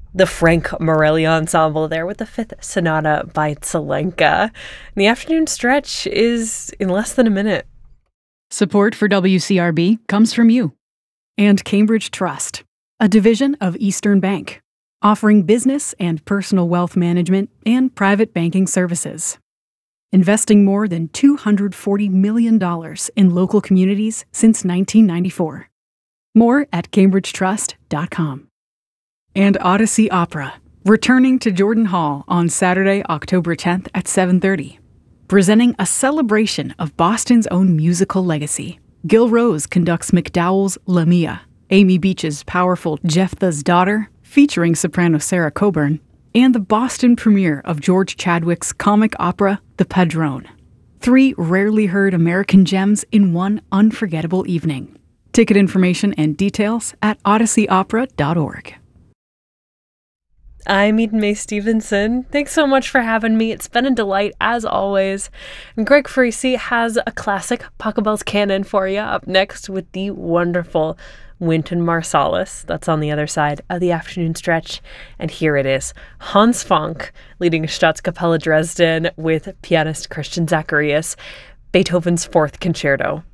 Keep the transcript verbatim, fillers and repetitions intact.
the Frank Morelli Ensemble there with the Fifth Sonata by Zelenka. The afternoon stretch is in less than a minute. Support for W C R B comes from you. And Cambridge Trust, a division of Eastern Bank, offering business and personal wealth management and private banking services. Investing more than two hundred forty million dollars in local communities since nineteen ninety-four. More at cambridge trust dot com. And Odyssey Opera, returning to Jordan Hall on Saturday, October tenth at seven thirty. Presenting a celebration of Boston's own musical legacy. Gil Rose conducts MacDowell's Lamia, Amy Beach's powerful Jephthah's Daughter, featuring soprano Sarah Coburn, and the Boston premiere of George Chadwick's comic opera, The Padrone. Three rarely heard American gems in one unforgettable evening. Ticket information and details at odyssey opera dot org. I'm Eden Mae Stevenson. Thanks so much for having me. It's been a delight, as always. And Greg Freese has a classic Pachelbel's Canon for you up next with the wonderful Wynton Marsalis. That's on the other side of the afternoon stretch. And here it is. Hans Funk leading Staatskapelle Dresden with pianist Christian Zacharias, Beethoven's Fourth Concerto.